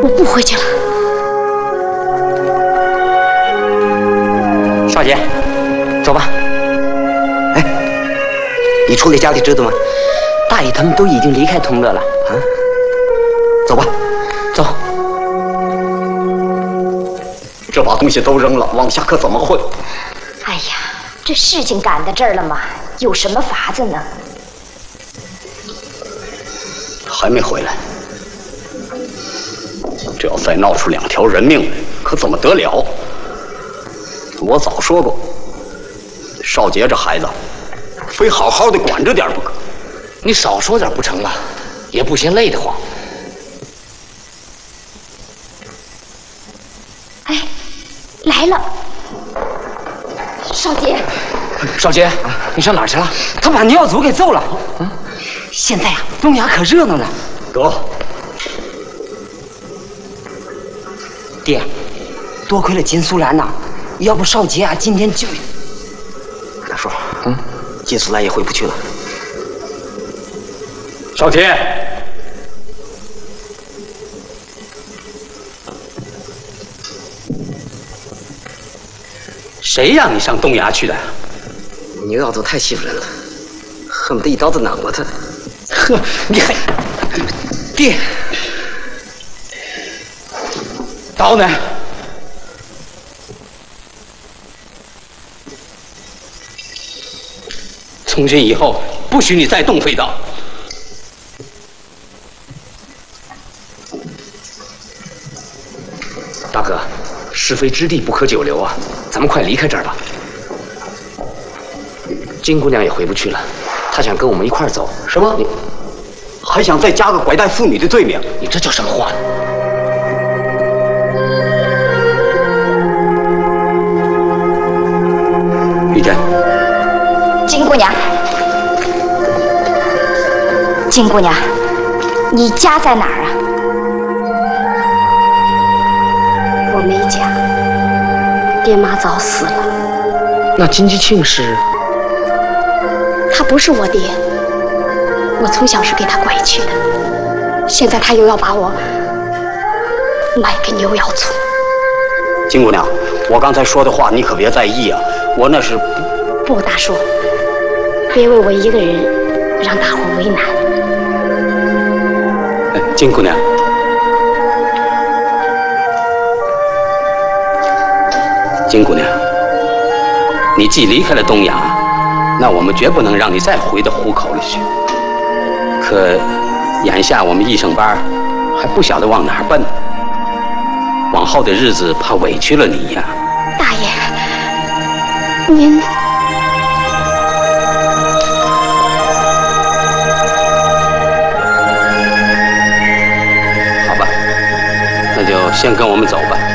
我不回去了。 少杰，走吧。哎，你出给家里知道吗？大爷他们都已经离开同乐了啊。走吧，走。 这把东西都扔了，往下可怎么混？ 哎呀，这事情赶到这儿了嘛，有什么法子呢？ 还没回来。这要再闹出2条人命来，可怎么得了？我早说过，少杰这孩子，非好好的管着点不可。 你少说点不成吗？也不嫌累得慌。 哎，来了，少杰。 少杰，你上哪儿去了？ 他把牛耀祖给揍了。啊，现在啊，东衙可热闹了。 得， 爹，多亏了金苏兰呐，要不少杰啊，今天就……跟他说，金苏兰也回不去了。 少杰，谁让你上东衙去的？ 牛耀祖太欺负人了，恨不得一刀子攮了他。 呵，你还…… 爹， 刀呢？从今以后，不许你再动飞刀。 大哥，是非之地不可久留啊，咱们快离开这儿吧。金姑娘也回不去了，她想跟我们一块儿走。 什么？你还想再加个拐带妇女的罪名？ 你这叫什么话呢？ 玉珍， 金姑娘，金姑娘，你家在哪儿啊？我没家，爹妈早死了。 那金吉庆是？ 他不是我爹，我从小是给他拐去的，现在他又要把我卖给牛耀祖。 金姑娘，我刚才说的话你可别在意啊，我那是…… 不，大叔，别为我一个人让大伙为难。 金姑娘，金姑娘，你既离开了东衙，那我们绝不能让你再回到虎口里去。可眼下我们一省班还不晓得往哪儿奔，往后的日子怕委屈了你呀。 大爷，您好吧，那就先跟我们走吧。